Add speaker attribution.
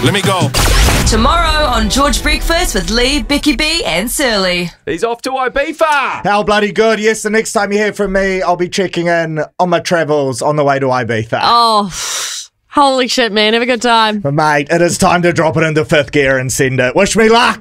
Speaker 1: Let me go.
Speaker 2: Tomorrow on George Breakfast with Lee, Becky B and Surly.
Speaker 3: He's off to Ibiza.
Speaker 4: How bloody good. Yes, the next time you hear from me, I'll be checking in on my travels on the way to Ibiza.
Speaker 5: Oh, holy shit, man. Have a good time.
Speaker 4: But mate, it is time to drop it into fifth gear and send it. Wish me luck.